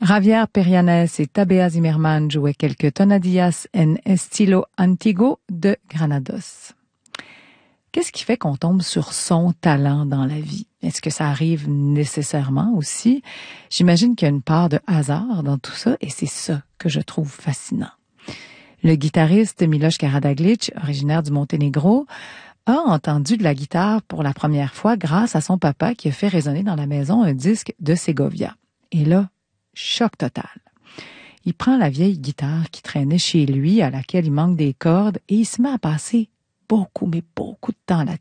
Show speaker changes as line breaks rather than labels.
Javier Perianes et Tabea Zimmerman jouaient quelques tonadillas en estilo antiguo de Granados. Qu'est-ce qui fait qu'on tombe sur son talent dans la vie? Est-ce que ça arrive nécessairement aussi? J'imagine qu'il y a une part de hasard dans tout ça et c'est ça que je trouve fascinant. Le guitariste Miloš Karađagić, originaire du Monténégro, a entendu de la guitare pour la première fois grâce à son papa qui a fait résonner dans la maison un disque de Segovia. Et là, choc total. Il prend la vieille guitare qui traînait chez lui, à laquelle il manque des cordes, et il se met à passer beaucoup, mais beaucoup de temps là-dessus.